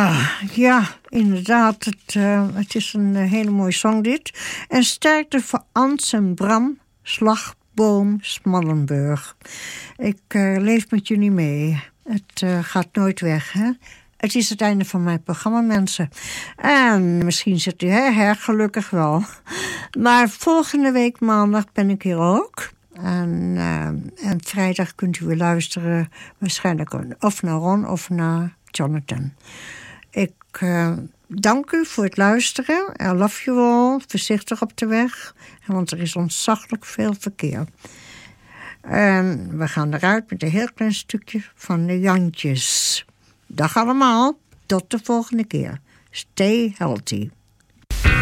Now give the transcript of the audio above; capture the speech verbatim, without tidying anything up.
Ja, ja, inderdaad. Het, uh, het is een uh, hele mooie song dit. En sterkte voor Ans en Bram, Slagboom, Smallenburg. Ik uh, leef met jullie mee. Het uh, gaat nooit weg, hè? Het is het einde van mijn programma, mensen. En misschien zit u hè, her, gelukkig wel. Maar volgende week maandag ben ik hier ook. En, uh, en vrijdag kunt u weer luisteren. Waarschijnlijk of naar Ron of naar Jonathan. Ik uh, dank u voor het luisteren. I love you all. Voorzichtig op de weg. Want er is ontzaglijk veel verkeer. En we gaan eruit met een heel klein stukje van de Jantjes. Dag allemaal. Tot de volgende keer. Stay healthy.